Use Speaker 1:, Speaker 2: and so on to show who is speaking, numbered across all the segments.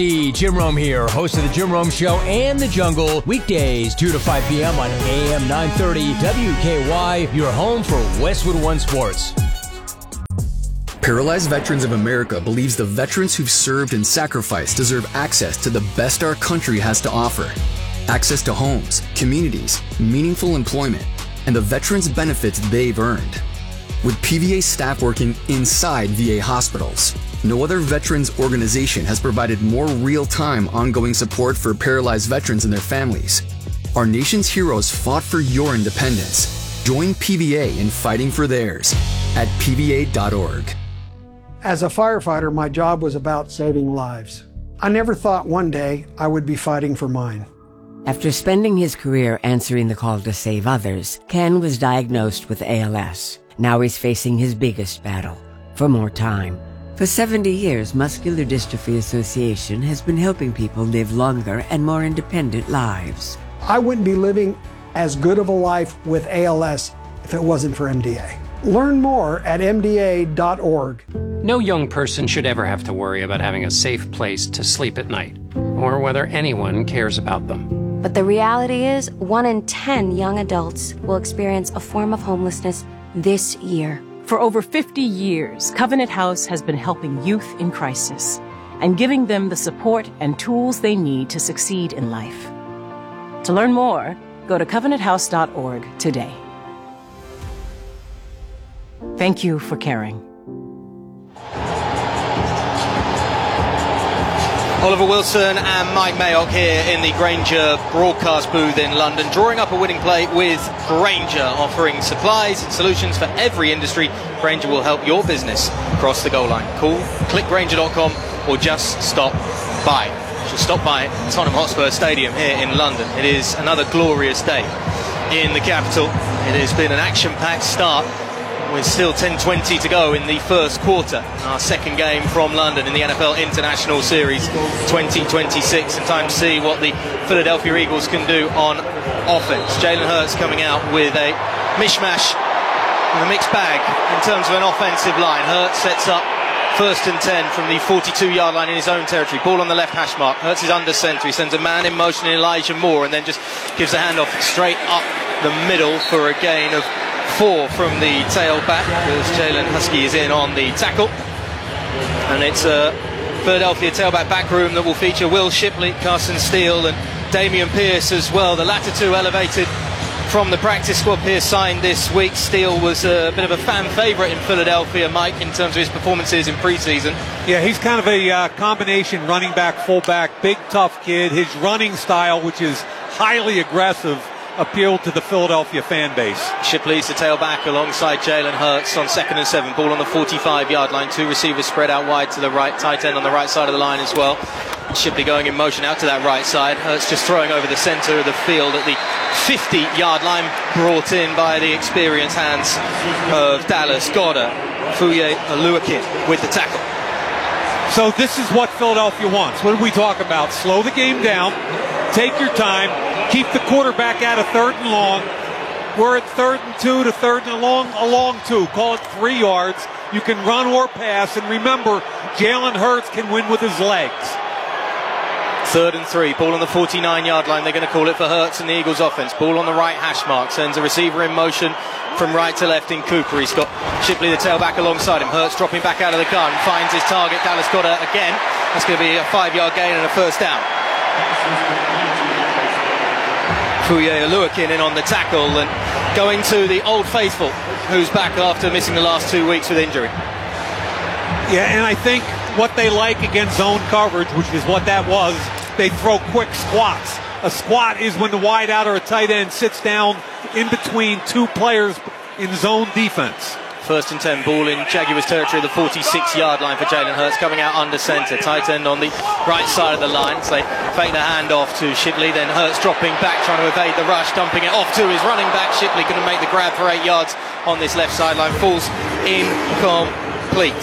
Speaker 1: Jim Rome here, host of The Jim Rome Show and The Jungle, weekdays 2 to 5 p.m. on AM 930 WKY, your home for Westwood One Sports.
Speaker 2: Paralyzed Veterans of America believes the veterans who've served and sacrificed deserve access to the best our country has to offer. Access to homes, communities, meaningful employment, and the veterans' benefits they've earned. With PVA staff working inside VA hospitals, no other veterans organization has provided more real-time ongoing support for paralyzed veterans and their families. Our nation's heroes fought for your independence. Join PVA in fighting for theirs at PVA.org.
Speaker 3: As a firefighter, my job was about saving lives. I never thought one day I would be fighting for mine.
Speaker 4: After spending his career answering the call to save others, Ken was diagnosed with ALS. Now he's facing his biggest battle, for more time. For 70 years, Muscular Dystrophy Association has been helping people live longer and more independent lives.
Speaker 3: I wouldn't be living as good of a life with ALS if it wasn't for MDA. Learn more at MDA.org.
Speaker 5: No young person should ever have to worry about having a safe place to sleep at night, or whether anyone cares about them.
Speaker 6: But the reality is, 1 in 10 young adults will experience a form of homelessness this year.
Speaker 7: For over 50 years, Covenant House has been helping youth in crisis and giving them the support and tools they need to succeed in life. To learn more, go to covenanthouse.org today. Thank you for caring.
Speaker 8: Oliver Wilson and Mike Mayock here in the Grainger broadcast booth in London, drawing up a winning play with Grainger, offering supplies and solutions for every industry. Grainger will help your business cross the goal line. Call, click Grainger.com, or just stop by. You should stop by Tottenham Hotspur Stadium here in London. It is another glorious day in the capital. It has been an action-packed start, with still 10:20 to go in the first quarter. Our second game from London in the NFL International Series 2026, and time to see what the Philadelphia Eagles can do on offense. Jalen Hurts coming out with a mishmash and a mixed bag in terms of an offensive line. Hurts sets up 1st and 10 from the 42-yard line in his own territory. Ball on the left hash mark. Hurts is under center. He sends a man in motion in Elijah Moore and then just gives the handoff straight up the middle for a gain of 4 from the tailback, because Jalen Husky is in on the tackle. And it's a Philadelphia tailback back room that will feature Will Shipley, Carson Steele and Damian Pierce as well. The latter two elevated from the practice squad. Pierce signed this week. Steele was a bit of a fan favourite in Philadelphia, Mike, in terms of his performances in preseason.
Speaker 9: Yeah, he's kind of a combination running back, fullback, big tough kid. His running style, which is highly aggressive, appealed to the Philadelphia fan base.
Speaker 8: Shipley's the tailback alongside Jalen Hurts on 2nd and 7. Ball on the 45-yard line. 2 receivers spread out wide to the right. Tight end on the right side of the line as well. Shipley going in motion out to that right side. Hurts just throwing over the centre of the field at the 50-yard line, brought in by the experienced hands of Dallas Goedert. Fuye Oluwakin with the tackle.
Speaker 9: So this is what Philadelphia wants. What did we talk about? Slow the game down, take your time, keep the quarterback out of 3rd and long. We're at 3rd and 2 to 3rd and a long 2. Call it 3 yards. You can run or pass, and remember, Jalen Hurts can win with his legs.
Speaker 8: 3rd and 3. Ball on the 49-yard line. They're going to call it for Hurts and the Eagles offense. Ball on the right hash mark. Sends a receiver in motion from right to left in Cooper. He's got Shipley, the tailback, alongside him. Hurts dropping back out of the gun. Finds his target, Dallas Goedert again. That's going to be a 5-yard gain and a first down. Fuye Oluwakin in on the tackle and going to the Old Faithful, who's back after missing the last 2 weeks with injury.
Speaker 9: Yeah, and I think what they like against zone coverage, which is what that was, they throw quick squats. A squat is when the wide out or a tight end sits down in between 2 players in zone defense.
Speaker 8: 1st and 10, ball in Jaguars territory, the 46-yard line for Jalen Hurts, coming out under centre. Tight end on the right side of the line. So they fake the handoff to Shipley, then Hurts dropping back, trying to evade the rush, dumping it off to his running back. Shipley going to make the grab for 8 yards on this left sideline. Falls incomplete.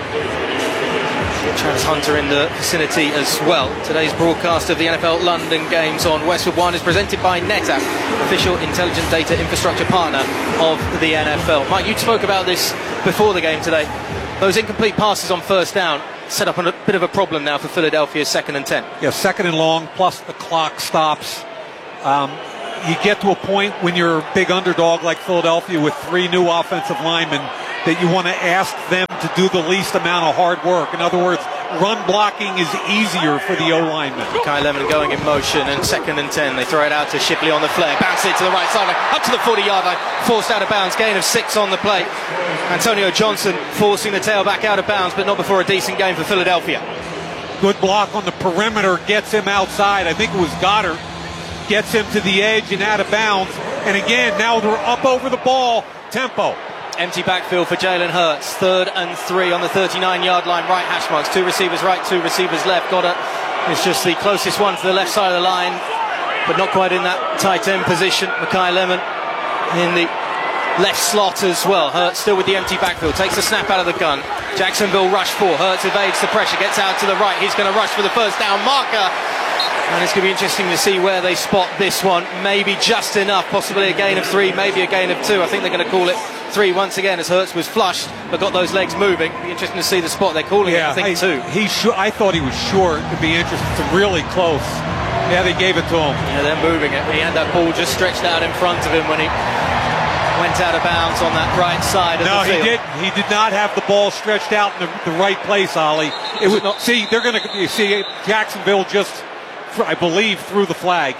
Speaker 8: Travis Hunter in the vicinity as well. Today's broadcast of the NFL London games on Westwood One is presented by NetApp, official intelligent data infrastructure partner of the NFL. Mike, you spoke about this before the game today. Those incomplete passes on 1st down. set up a bit of a problem now for Philadelphia, 2nd and 10.
Speaker 9: Yeah, 2nd and long, plus the clock stops. You get to a point when you're a big underdog like Philadelphia with 3 new offensive linemen that you want to ask them to do the least amount of hard work. In other words, run blocking is easier for the O-linemen.
Speaker 8: Mekhi Lemon going in motion, and 2nd and 10. They throw it out to Shipley on the flare. Bounce it to the right sideline, up to the 40-yard line. Forced out of bounds. Gain of 6 on the play. Antonio Johnson forcing the tailback out of bounds, but not before a decent game for Philadelphia.
Speaker 9: Good block on the perimeter. Gets him outside. I think it was Goddard. Gets him to the edge and out of bounds. And again, now they're up over the ball. Tempo.
Speaker 8: Empty backfield for Jalen Hurts. 3rd and 3 on the 39-yard line. Right hash marks. 2 receivers right, 2 receivers left. Goddard is just the closest one to the left side of the line, but not quite in that tight end position. Mekhi Lemon in the left slot as well. Hurts still with the empty backfield. Takes the snap out of the gun. Jacksonville rush 4. Hurts evades the pressure. Gets out to the right. He's going to rush for the first down marker. And it's going to be interesting to see where they spot this one. Maybe just enough. Possibly a gain of 3. Maybe a gain of 2. I think they're going to call it 3 once again, as Hurts was flushed but got those legs moving. Be interesting to see the spot. They're calling it, I think, 2.
Speaker 9: I thought he was short. It'd be interesting. It's really close. Yeah, they gave it to him.
Speaker 8: Yeah, they're moving it. He had that ball just stretched out in front of him when he went out of bounds on that right side of the field.
Speaker 9: No, he did not have the ball stretched out in the right place, Ollie. It was not. See, they're going to see Jacksonville just, I believe, threw the flag.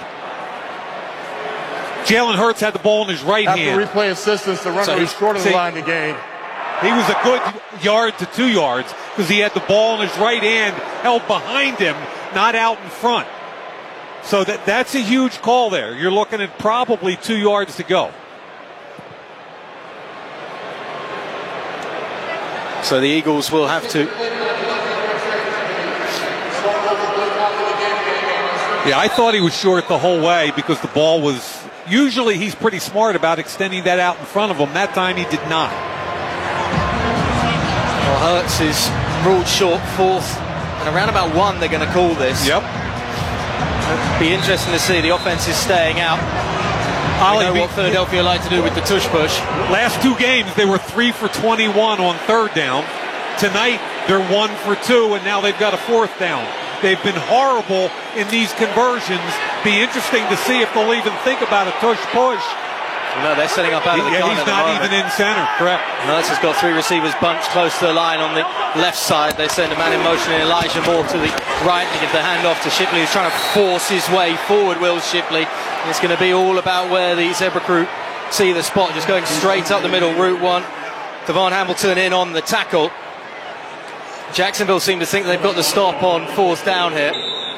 Speaker 9: Jalen Hurts had the ball in his right hand.
Speaker 10: After replay assistance, the runner was short of the line to gain.
Speaker 9: He was a good yard to 2 yards because he had the ball in his right hand held behind him, not out in front. So that's a huge call there. You're looking at probably 2 yards to go.
Speaker 8: So the Eagles will have to...
Speaker 9: Yeah, I thought he was short the whole way because the ball was... Usually he's pretty smart about extending that out in front of him. That time he did not.
Speaker 8: Well, Hurts is ruled short, 4th, and around about 1 they're going to call this.
Speaker 9: Yep.
Speaker 8: It'll be interesting to see. The offense is staying out. I know what Philadelphia like to do with the tush push.
Speaker 9: Last 2 games they were 3 for 21 on 3rd down. Tonight they're 1 for 2, and now they've got a 4th down. They've been horrible in these conversions. Be interesting to see if they'll even think about a tush push.
Speaker 8: No, they're setting up out of the gun.
Speaker 9: He's not even in center, correct.
Speaker 8: Hurts has got 3 receivers bunched close to the line on the left side. They send a man in motion, and Elijah Moore to the right. They give the handoff to Shipley, who's trying to force his way forward, Will Shipley. And it's going to be all about where the Zebra crew see the spot, just going straight up the middle, route 1. Devon Hamilton in on the tackle. Jacksonville seem to think they've got the stop on 4th down here.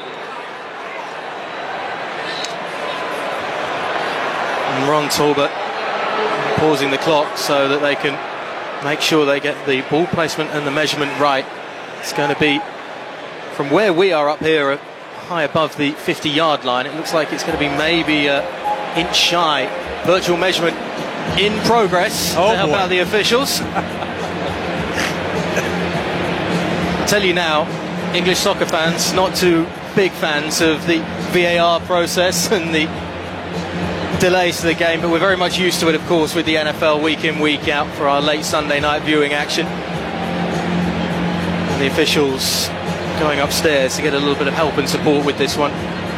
Speaker 8: And Ron Talbot pausing the clock so that they can make sure they get the ball placement and the measurement right. It's going to be from where we are up here, high above the 50-yard line. It looks like it's going to be maybe an inch shy. Virtual measurement in progress to help out the officials. I'll tell you now, English soccer fans, not too big fans of the VAR process and the delays to the game, but we're very much used to it, of course, with the NFL week in, week out for our late Sunday night viewing action. And the officials going upstairs to get a little bit of help and support with this one.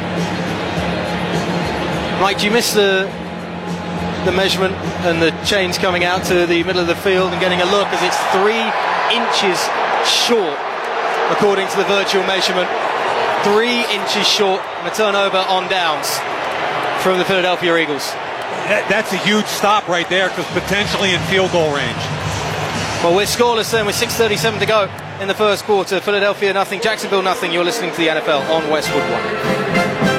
Speaker 8: Mike, do you miss the measurement and the chains coming out to the middle of the field and getting a look, as it's 3 inches short according to the virtual measurement? 3 inches short, and a turnover on downs from the Philadelphia Eagles.
Speaker 9: That's a huge stop right there, because potentially in field goal range.
Speaker 8: Well, we're scoreless then with 6:37 to go in the first quarter. Philadelphia nothing, Jacksonville nothing. You're listening to the NFL on Westwood One.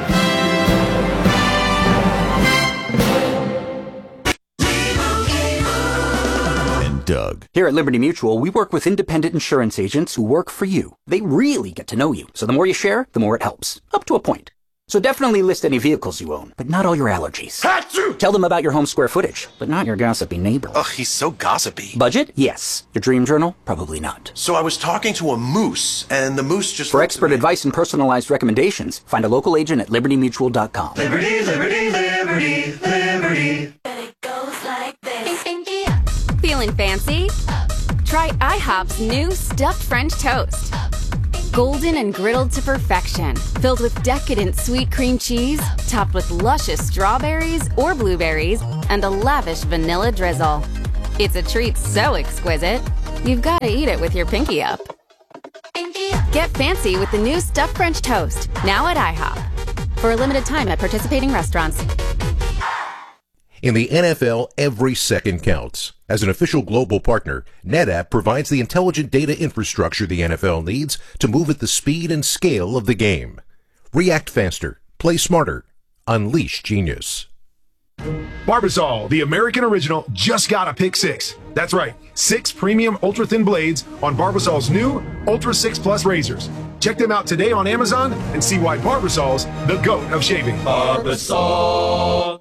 Speaker 11: Doug. Here at Liberty Mutual, we work with independent insurance agents who work for you. They really get to know you, so the more you share, the more it helps. Up to a point. So definitely list any vehicles you own, but not all your allergies. Hatsu! Tell them about your home square footage, but not your gossipy neighbor.
Speaker 12: Ugh, he's so gossipy.
Speaker 11: Budget? Yes. Your dream journal? Probably not.
Speaker 12: So I was talking to a moose, and the moose just...
Speaker 11: For expert advice and personalized recommendations, find a local agent at libertymutual.com.
Speaker 13: Liberty, liberty, liberty, liberty. And it goes like this.
Speaker 14: Feeling fancy? Try IHOP's new stuffed French toast. Golden and griddled to perfection, filled with decadent sweet cream cheese, topped with luscious strawberries or blueberries, and a lavish vanilla drizzle. It's a treat so exquisite, you've got to eat it with your pinky up. Get fancy with the new stuffed French toast, now at IHOP. For a limited time at participating restaurants.
Speaker 15: In the NFL, every second counts. As an official global partner, NetApp provides the intelligent data infrastructure the NFL needs to move at the speed and scale of the game. React faster, play smarter, unleash genius.
Speaker 16: Barbasol, the American original, just got a pick 6. That's right, 6 premium ultra-thin blades on Barbasol's new Ultra 6 Plus razors. Check them out today on Amazon and see why Barbasol's the GOAT of shaving.
Speaker 8: Barbasol.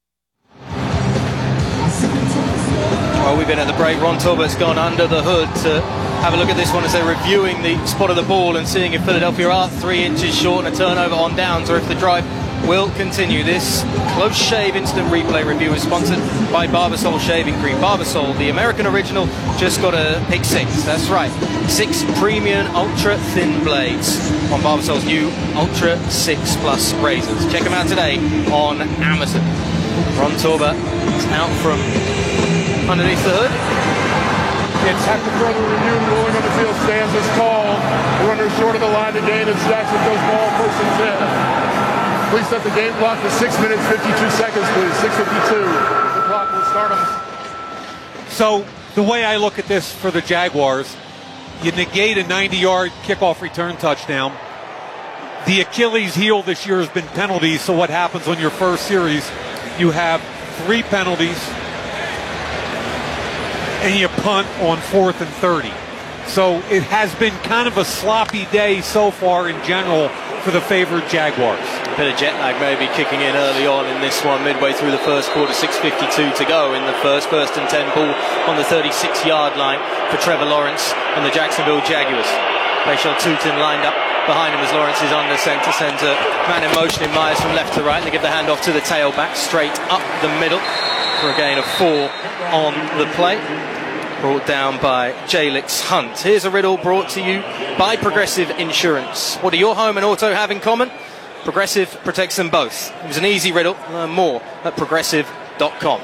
Speaker 8: Well, we've been at the break. Ron Talbot's gone under the hood to have a look at this one as they're reviewing the spot of the ball and seeing if Philadelphia are 3 inches short and a turnover on downs, or if the drive will continue. This close shave instant replay review is sponsored by Barbasol Shaving Cream. Barbasol, the American original, just got a pick 6. That's right, 6 premium ultra thin blades on Barbasol's new Ultra 6 Plus razors. Check them out today on Amazon. Ron Talbot is out from underneath the hood.
Speaker 10: It's after further review, ruling on the field stands as called. The runner short of the line to gain, and Jacksonville's ball, first and 10. Please set the game clock to 6 minutes, 52 seconds, please. 6:52. The clock will start on.
Speaker 9: So the way I look at this for the Jaguars, you negate a 90-yard kickoff return touchdown. The Achilles heel this year has been penalties, so what happens on your first series? You have 3 penalties, and you punt on 4th and 30. So it has been kind of a sloppy day so far in general for the favored Jaguars.
Speaker 8: A bit of jet lag maybe kicking in early on in this one, midway through the first quarter. 6:52 to go in the first and 10 ball on the 36-yard line for Trevor Lawrence and the Jacksonville Jaguars. Rachel Tootin lined up behind him as Lawrence is under center, sends a man in motion in Myers from left to right. They give the handoff to the tailback, straight up the middle for a gain of 4 on the play. Brought down by Jalix Hunt. Here's a riddle brought to you by Progressive Insurance. What do your home and auto have in common? Progressive protects them both. It was an easy riddle. Learn more at progressive.com.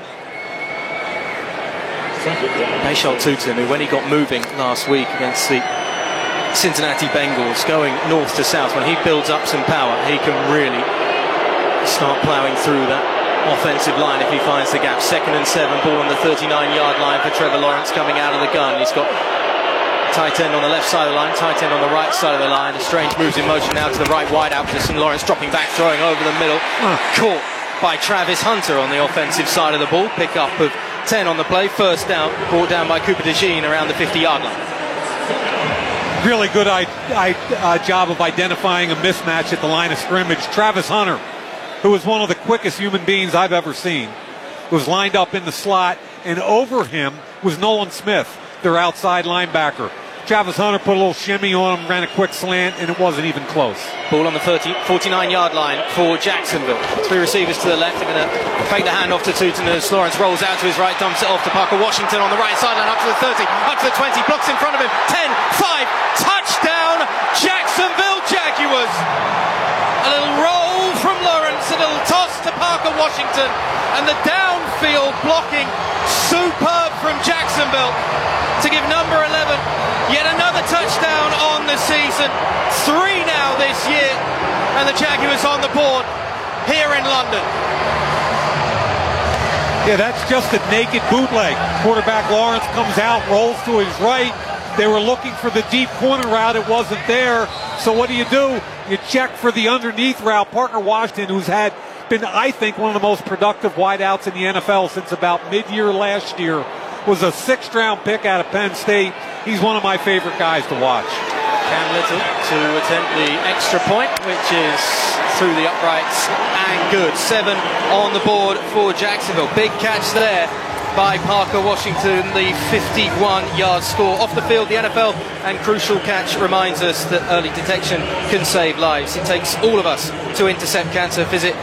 Speaker 8: Bashal Tootin, who when he got moving last week against the Cincinnati Bengals, going north to south, when he builds up some power, he can really start ploughing through that offensive line if he finds the gap. 2nd and 7, ball on the 39-yard line for Trevor Lawrence coming out of the gun. He's got tight end on the left side of the line, tight end on the right side of the line. Strange moves in motion now to the right wide out position. Lawrence dropping back, throwing over the middle. Caught by Travis Hunter on the offensive side of the ball. Pick up of 10 on the play. First down, brought down by Cooper DeJean around the 50-yard line.
Speaker 9: Really good job of identifying a mismatch at the line of scrimmage. Travis Hunter, who was one of the quickest human beings I've ever seen, was lined up in the slot, and over him was Nolan Smith, their outside linebacker. Travis Hunter put a little shimmy on him, ran a quick slant, and it wasn't even close.
Speaker 8: Ball on the 49-yard line for Jacksonville. 3 receivers to the left. They're going to fake the handoff to Tootin as Lawrence rolls out to his right, dumps it off to Parker Washington on the right sideline, up to the 30, up to the 20, blocks in front of him. 10, 5, touchdown, Jacksonville Jaguars. A little roll from Lawrence, a little toss to Parker Washington, and the downfield blocking superb from Jacksonville to give number 11 yet another touchdown on the season. 3 now this year, and the Jaguars on the board here in London.
Speaker 9: Yeah, that's just a naked bootleg. Quarterback Lawrence comes out, rolls to his right. They were looking for the deep corner route. It wasn't there. So what do? You check for the underneath route. Parker Washington, who's been, I think, one of the most productive wideouts in the NFL since about mid-year last year, was a 6th-round pick out of Penn State. He's one of my favorite guys to watch.
Speaker 8: Cam Little to attempt the extra point, which is through the uprights and good. 7 on the board for Jacksonville. Big catch there by Parker Washington, the 51-yard score. Off the field, the NFL and Crucial Catch reminds us that early detection can save lives. It takes all of us to intercept cancer. Visit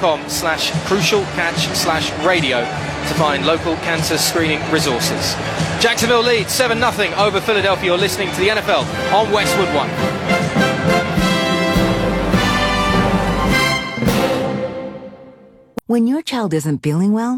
Speaker 8: NFL.com/crucialcatch/radio to find local cancer screening resources. Jacksonville leads 7-0 over Philadelphia. You're listening to the NFL on Westwood One.
Speaker 17: When your child isn't feeling well,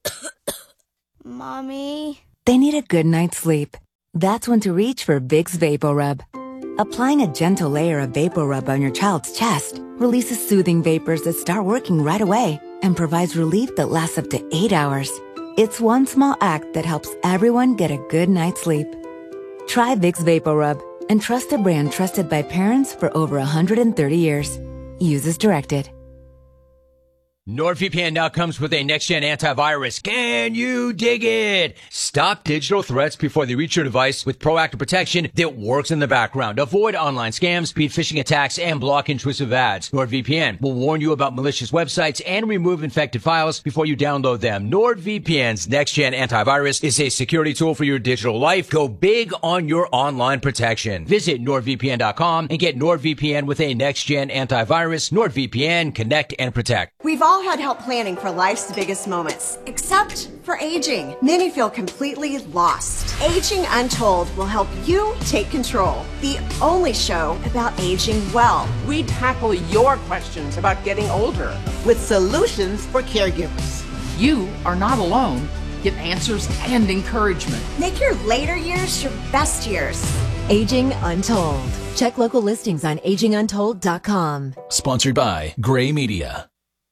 Speaker 18: Mommy,
Speaker 17: they need a good night's sleep. That's when to reach for Vicks VapoRub. Applying a gentle layer of VapoRub on your child's chest releases soothing vapors that start working right away and provides relief that lasts up to 8 hours. It's one small act that helps everyone get a good night's sleep. Try Vicks VapoRub and trust a brand trusted by parents for over 130 years. Use as directed.
Speaker 1: NordVPN now comes with a next-gen antivirus. Can you dig it? Stop digital threats before they reach your device with proactive protection that works in the background. Avoid online scams, beat phishing attacks, and block intrusive ads. NordVPN will warn you about malicious websites and remove infected files before you download them. NordVPN's next-gen antivirus is a security tool for your digital life. Go big on your online protection. Visit NordVPN.com and get NordVPN with a next-gen antivirus. NordVPN, connect and protect.
Speaker 19: We've all had help planning for life's biggest moments, except for aging. Many feel completely lost. Aging Untold will help you take control. The only show about aging well.
Speaker 20: We tackle your questions about getting older with solutions for caregivers.
Speaker 21: You are not alone. Get answers and encouragement.
Speaker 19: Make your later years your best years.
Speaker 22: Aging Untold. Check local listings on aginguntold.com.
Speaker 23: Sponsored by Gray Media.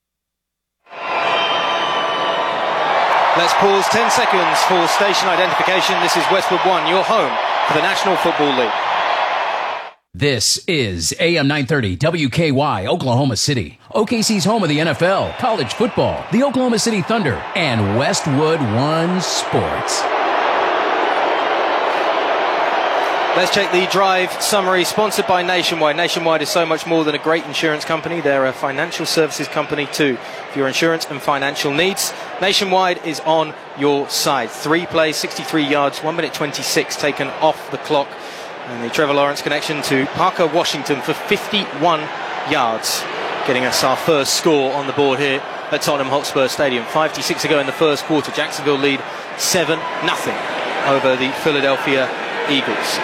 Speaker 8: Let's pause 10 seconds for station identification. This is Westwood One, your home for the National Football League.
Speaker 23: This is AM 930 WKY, Oklahoma City. OKC's home of the NFL, college football, the Oklahoma City Thunder, and Westwood One Sports.
Speaker 8: Let's check the drive summary, sponsored by Nationwide. Nationwide is so much more than a great insurance company. They're a financial services company too. For your insurance and financial needs, Nationwide is on your side. 3 plays, 63 yards, 1 minute 26 taken off the clock. And the Trevor Lawrence connection to Parker Washington for 51 yards, getting us our first score on the board here at Tottenham Hotspur Stadium. 5:06 to go in the first quarter. Jacksonville lead 7-0 over the Philadelphia Eagles.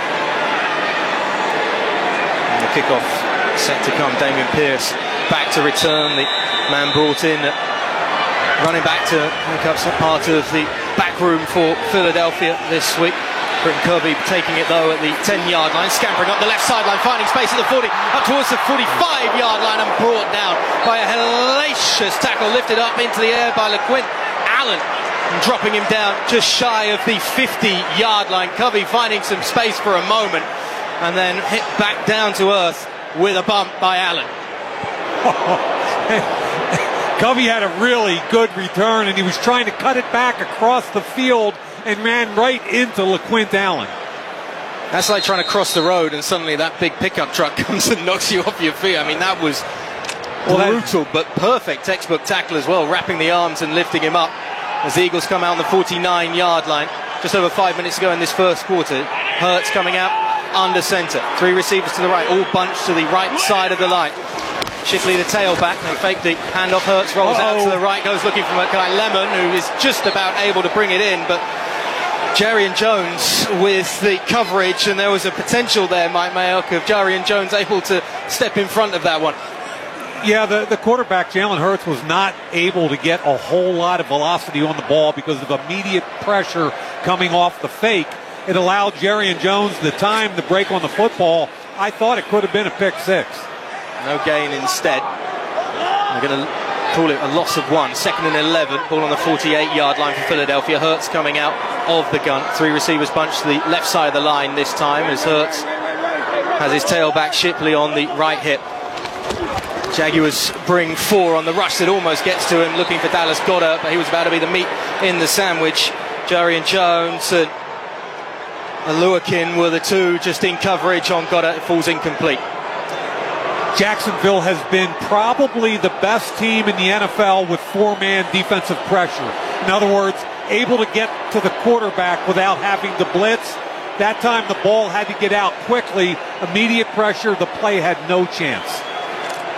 Speaker 8: And the kickoff set to come. Dameon Pierce back to return. The man brought in, running back to make up some part of the back room for Philadelphia this week. Britton Kirby taking it though at the 10-yard line, scampering up the left sideline, finding space at the 40, up towards the 45-yard line and brought down by a hellacious tackle, lifted up into the air by LaQuint Allen, and dropping him down just shy of the 50-yard line. Covey finding some space for a moment and then hit back down to earth with a bump by Allen.
Speaker 9: Covey had a really good return, and he was trying to cut it back across the field and ran right into LaQuint Allen.
Speaker 8: That's like trying to cross the road and suddenly that big pickup truck comes and knocks you off your feet. I mean, that was brutal, but perfect textbook tackle as well, wrapping the arms and lifting him up as the Eagles come out on the 49-yard line. Just over 5 minutes to go in this first quarter. Hurts coming out under center. 3 receivers to the right, all bunched to the right side of the line. Shipley, the tailback, they fake the handoff. Hurts rolls out to the right, goes looking for Mackay Lemon, who is just about able to bring it in, but Jarian Jones with the coverage, and there was a potential there, Mike Mayock, of Jarian Jones able to step in front of that one.
Speaker 9: Yeah, the quarterback, Jalen Hurts, was not able to get a whole lot of velocity on the ball because of immediate pressure coming off the fake. It allowed Jarian Jones the time to break on the football. I thought it could have been a pick six.
Speaker 8: No gain instead. They're going to call it a loss of 1. 2nd and 11. Ball on the 48-yard line for Philadelphia. Hurts coming out of the gun. 3 receivers bunched to the left side of the line this time as Hurts has his tailback Shipley on the right hip. Jaguars bring 4 on the rush that almost gets to him, looking for Dallas Goedert, but he was about to be the meat in the sandwich. Jarian Jones and Oluwakin were the 2 just in coverage on Goedert. It falls incomplete.
Speaker 9: Jacksonville has been probably the best team in the NFL with 4-man defensive pressure. In other words, able to get to the quarterback without having to blitz. That time the ball had to get out quickly. Immediate pressure, the play had no chance.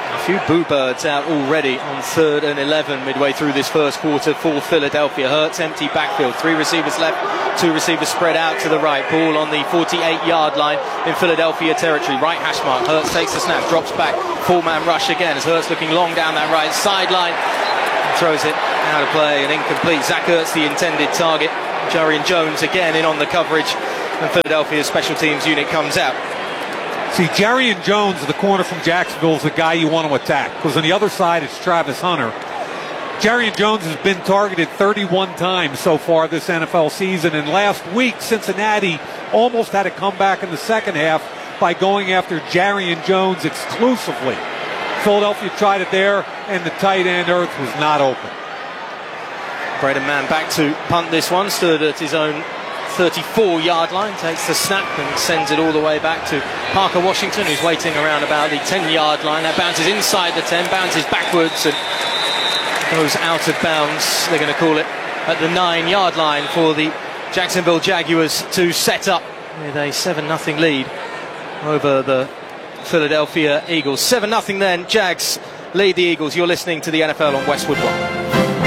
Speaker 8: A few boo birds out already on 3rd and 11 midway through this first quarter for Philadelphia. Hurts empty backfield, 3 receivers left, 2 receivers spread out to the right. Ball on the 48-yard line in Philadelphia territory. Right hash mark. Hurts takes the snap, drops back, 4-man rush again as Hurts looking long down that right sideline. Throws it out of play and incomplete. Zach Ertz the intended target. Jarian Jones again in on the coverage, and Philadelphia's special teams unit comes out.
Speaker 9: See, Jarian Jones, the corner from Jacksonville, is the guy you want to attack, because on the other side it's Travis Hunter. Jarian Jones has been targeted 31 times so far this NFL season, and last week Cincinnati almost had a comeback in the second half by going after Jarian Jones exclusively. Philadelphia tried it there, and the tight end Ertz was not open.
Speaker 8: Braden Mann back to punt this one, stood at his own 34-yard line, takes the snap and sends it all the way back to Parker Washington, who's waiting around about the 10-yard line. That bounces inside the 10, bounces backwards and goes out of bounds. They're going to call it at the 9-yard line for the Jacksonville Jaguars to set up with a 7-0 lead over the Philadelphia Eagles. 7-0 then, Jags lead the Eagles. You're listening to the NFL on Westwood One.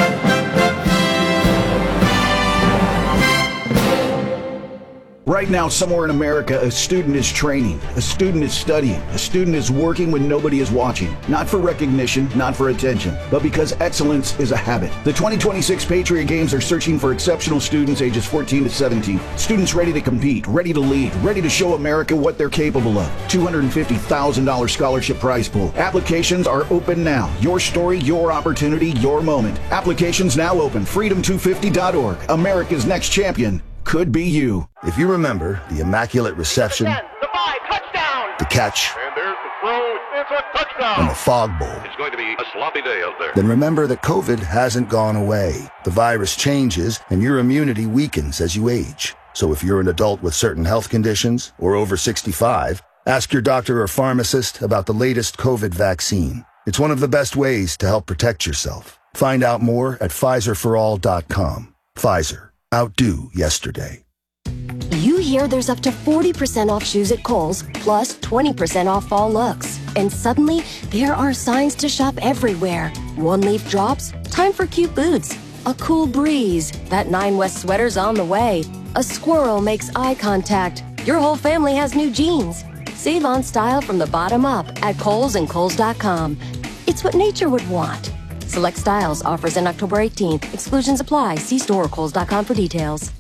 Speaker 2: Right now, somewhere in America, a student is training, a student is studying, a student is working when nobody is watching. Not for recognition, not for attention, but because excellence is a habit. The 2026 Patriot Games are searching for exceptional students ages 14 to 17. Students ready to compete, ready to lead, ready to show America what they're capable of. $250,000 scholarship prize pool. Applications are open now. Your story, your opportunity, your moment. Applications now open. Freedom250.org. America's next champion could be you.
Speaker 4: If you remember the immaculate reception, the catch,
Speaker 10: And there's the throw. It's a touchdown.
Speaker 4: and the fog bowl,
Speaker 10: It's going to be a sloppy day out there.
Speaker 4: then remember that COVID hasn't gone away. The virus changes and your immunity weakens as you age. So if you're an adult with certain health conditions or over 65, ask your doctor or pharmacist about the latest COVID vaccine. It's one of the best ways to help protect yourself. Find out more at PfizerForAll.com. Pfizer. Outdo yesterday.
Speaker 22: You hear there's up to 40% off shoes at Kohl's, plus 20% off fall looks. And suddenly, there are signs to shop everywhere. One leaf drops, time for cute boots. A cool breeze, that 9 West sweater's on the way. A squirrel makes eye contact. Your whole family has new jeans. Save on style from the bottom up at Kohl's and Kohl's.com. It's what nature would want. Select styles, offers in October 18th. Exclusions apply. See store or Kohl's.com for details.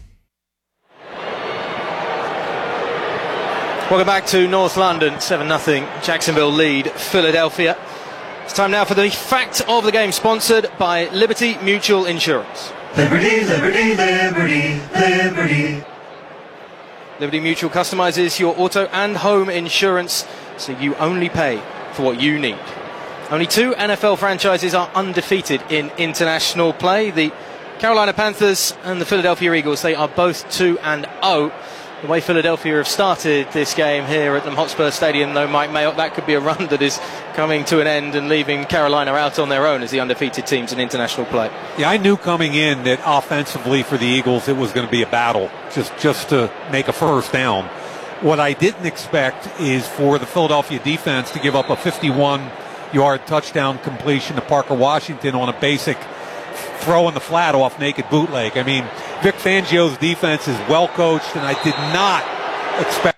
Speaker 8: Welcome back to North London. 7-0 Jacksonville lead Philadelphia. It's time now for the fact of the game, sponsored by Liberty Mutual Insurance.
Speaker 13: Liberty, liberty, liberty, liberty.
Speaker 8: Liberty Mutual customizes your auto and home insurance so you only pay for what you need. Only 2 NFL franchises are undefeated in international play. The Carolina Panthers and the Philadelphia Eagles, they are both 2-0. The way Philadelphia have started this game here at the Hotspur Stadium, though, Mike Mayock, that could be a run that is coming to an end and leaving Carolina out on their own as the undefeated teams in international play.
Speaker 9: Yeah, I knew coming in that offensively for the Eagles it was going to be a battle just to make a first down. What I didn't expect is for the Philadelphia defense to give up a 51-yard touchdown completion to Parker Washington on a basic throw in the flat off naked bootleg. I mean, Vic Fangio's defense is well coached, and I did not expect.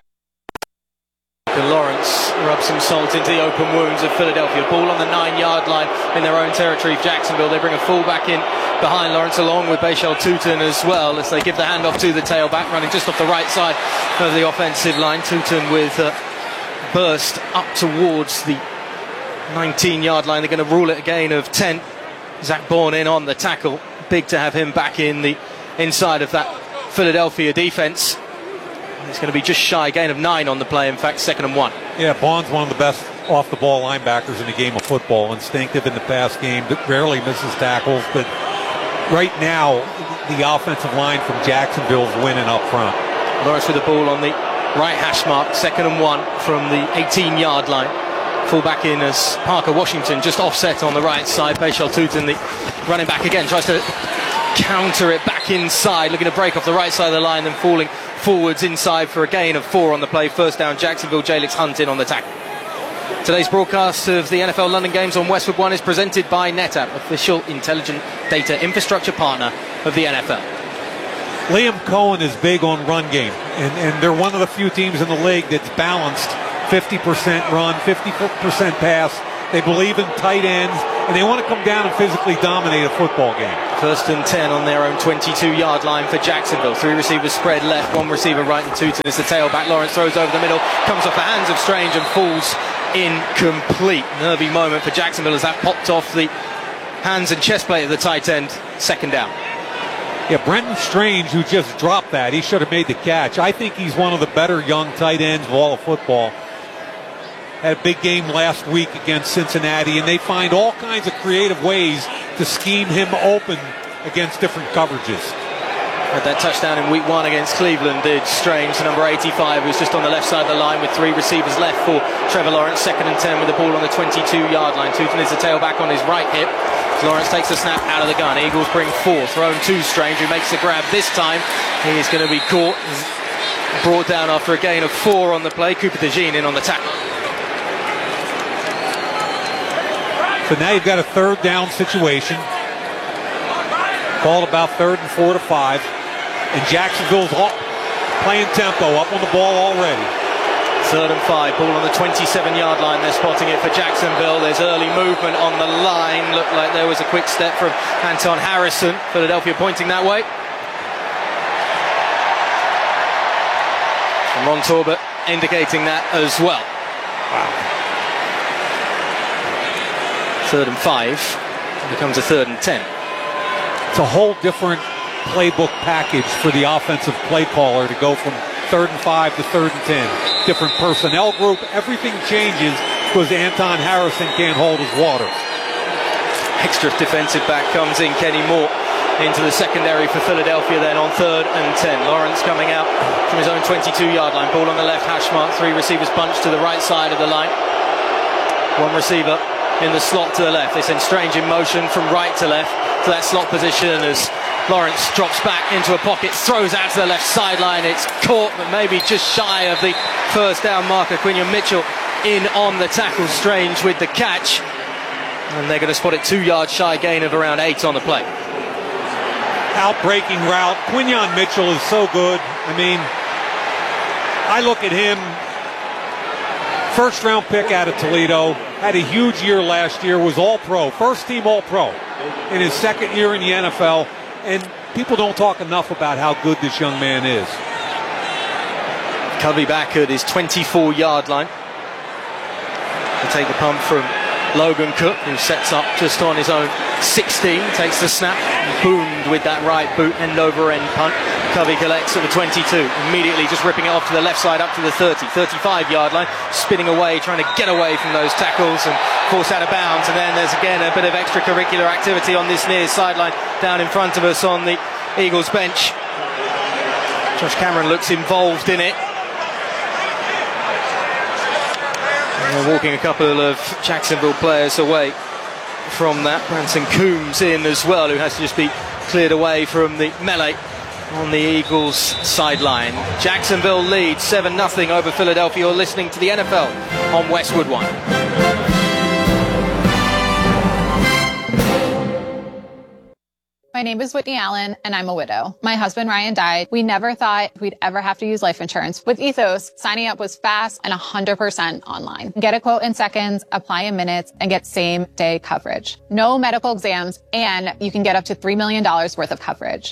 Speaker 8: And Lawrence rubs some salt into the open wounds of Philadelphia. Ball on the 9-yard line in their own territory of Jacksonville. They bring a fullback in behind Lawrence along with Bashal Tutin as well as they give the handoff to the tailback running just off the right side of the offensive line. Tutin with a burst up towards the 19-yard line. They're going to rule it a gain of 10. Zach Bourne in on the tackle. Big to have him back in the inside of that Philadelphia defense. It's going to be just shy, gain of 9 on the play. In fact, 2nd and 1.
Speaker 9: Yeah, Bond's one of the best off-the-ball linebackers in the game of football. Instinctive in the pass game, rarely misses tackles. But right now, the offensive line from Jacksonville's winning up front.
Speaker 8: Lawrence with the ball on the right hash mark. 2nd and 1 from the 18-yard line. Full-back in as Parker Washington just offset on the right side. Bashal Tutin, the running back again, tries to counter it back inside, looking to break off the right side of the line, then falling forwards inside for a gain of 4 on the play. First down, Jacksonville. Jalix Hunt in on the tackle. Today's broadcast of the NFL London Games on Westwood One is presented by NetApp, official intelligent data infrastructure partner of the NFL.
Speaker 9: Liam Cohen is big on run game, and they're one of the few teams in the league that's balanced 50% run, 50% pass. They believe in tight ends, and they want to come down and physically dominate a football game.
Speaker 8: 1st and 10 on their own 22-yard line for Jacksonville. 3 receivers spread left, 1 receiver right, and 2 to the tailback. Lawrence throws over the middle, comes off the hands of Strange and falls incomplete. Nervy moment for Jacksonville as that popped off the hands and chest plate of the tight end. 2nd down.
Speaker 9: Yeah, Brenton Strange, who just dropped that, he should have made the catch. I think he's one of the better young tight ends of all of football. Had a big game last week against Cincinnati, and they find all kinds of creative ways to scheme him open against different coverages.
Speaker 8: Had that touchdown in week 1 against Cleveland, did Strange, number 85, who's just on the left side of the line with 3 receivers left for Trevor Lawrence. 2nd and 10 with the ball on the 22-yard line. Tootin is the tailback on his right hip. Lawrence takes the snap out of the gun. Eagles bring 4, thrown to Strange, who makes the grab this time. He is going to be caught, brought down after a gain of 4 on the play. Cooper DeJean in on the tackle.
Speaker 9: So now you've got a 3rd down situation. Ball about 3rd and 4 to 5. And Jacksonville's playing tempo, up on the ball already.
Speaker 8: 3rd and 5, ball on the 27-yard line. They're spotting it for Jacksonville. There's early movement on the line. Looked like there was a quick step from Anton Harrison. Philadelphia pointing that way. And Ron Torbert indicating that as well. Wow. 3rd and 5. It becomes a 3rd and 10.
Speaker 9: It's a whole different playbook package for the offensive play caller to go from 3rd and 5 to 3rd and 10. Different personnel group. Everything changes because Anton Harrison can't hold his water.
Speaker 8: Extra defensive back comes in, Kenny Moore, into the secondary for Philadelphia then on 3rd and 10. Lawrence coming out from his own 22-yard line. Ball on the left hash mark. 3 receivers bunched to the right side of the line. 1 receiver in the slot to the left. They send Strange in motion from right to left to that slot position as Lawrence drops back into a pocket, throws out to the left sideline. It's caught, but maybe just shy of the 1st down marker. Quinion Mitchell in on the tackle. Strange with the catch. And they're going to spot it 2 yards shy, gain of around 8 on the play.
Speaker 9: Out-breaking route. Quinion Mitchell is so good. I mean, I look at him, 1st round pick out of Toledo, had a huge year last year, was all-pro, 1st team all-pro in his 2nd year in the NFL, and people don't talk enough about how good this young man is.
Speaker 8: Covey back at his 24-yard line. He'll take the pump from Logan Cook, who sets up just on his own 16, takes the snap, boomed with that right boot, end over end punt. Covey collects at the 22, immediately just ripping it off to the left side up to the 30, 35-yard line, spinning away, trying to get away from those tackles and force out of bounds. And then there's again a bit of extracurricular activity on this near sideline down in front of us on the Eagles bench. Josh Cameron looks involved in it. They're walking a couple of Jacksonville players away from that. Branson Coombs in as well, who has to just be cleared away from the melee on the Eagles sideline. Jacksonville leads 7-0 over Philadelphia. You're listening to the NFL on Westwood One.
Speaker 3: My name is Whitney Allen, and I'm a widow. My husband, Ryan, died. We never thought we'd ever have to use life insurance. With Ethos, signing up was fast and 100% online. Get a quote in seconds, apply in minutes, and get same-day coverage. No medical exams, and you can get up to $3 million worth of coverage.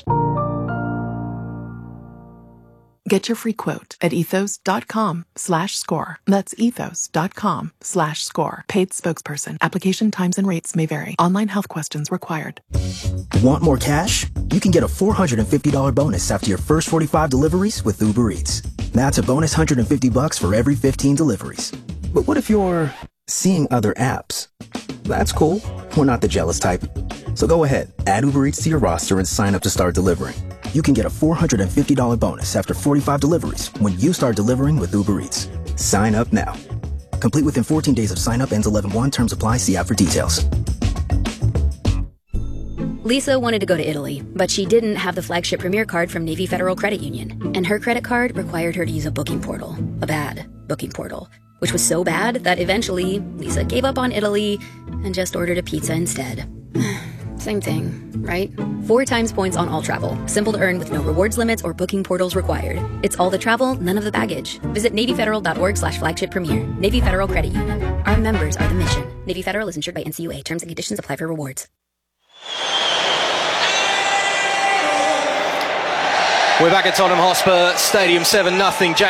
Speaker 5: Get your free quote at ethos.com/score. That's ethos.com/score. Paid spokesperson. Application times and rates may vary. Online health questions required.
Speaker 18: Want more cash? You can get a $450 bonus after your first 45 deliveries with Uber Eats. That's a bonus $150 for every 15 deliveries. But what if you're seeing other apps? That's cool. We're not the jealous type. So go ahead, add Uber Eats to your roster and sign up to start delivering. You can get a $450 bonus after 45 deliveries when you start delivering with Uber Eats. Sign up now. Complete within 14 days of sign up, ends 11/1. Terms apply. See app for details.
Speaker 24: Lisa wanted to go to Italy, but she didn't have the flagship Premier card from Navy Federal Credit Union. And her credit card required her to use a booking portal. A bad booking portal. which was so bad that eventually Lisa gave up on Italy and just ordered a pizza instead. Same thing, right? 4 times points on all travel. Simple to earn with no rewards limits or booking portals required. It's all the travel, none of the baggage. Visit NavyFederal.org/flagship premier. Navy Federal Credit Union. Our members are the mission. Navy Federal is insured by NCUA. Terms and conditions apply for rewards.
Speaker 8: We're back at Tottenham Hotspur Stadium, 7-0.